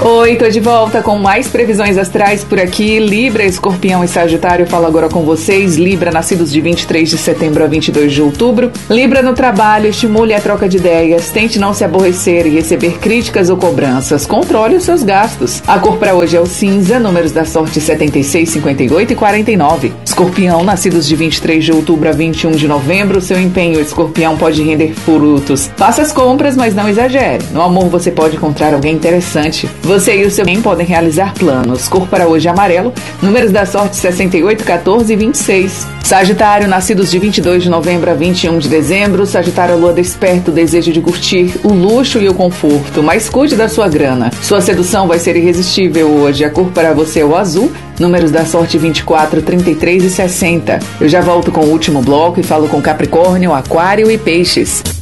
Oi, tô de volta com mais previsões astrais por aqui. Libra, Escorpião e Sagitário, falo agora com vocês. Libra, nascidos de 23 de setembro a 22 de outubro. Libra, no trabalho, estimule a troca de ideias, tente não se aborrecer e receber críticas ou cobranças. Controle os seus gastos. A cor para hoje é o cinza, números da sorte 76, 58 e 49. Escorpião, nascidos de 23 de outubro a 21 de novembro, seu empenho, Escorpião, pode render frutos. Faça as compras, mas não exagere. No amor, você pode encontrar alguém interessante. Você e o seu bem podem realizar planos. Cor para hoje é amarelo. Números da sorte 68, 14 e 26. Sagitário, nascidos de 22 de novembro a 21 de dezembro. Sagitário, lua desperta o desejo de curtir o luxo e o conforto, mas cuide da sua grana. Sua sedução vai ser irresistível hoje. A cor para você é o azul. Números da sorte 24, 33 e 60. Eu já volto com o último bloco e falo com Capricórnio, Aquário e Peixes.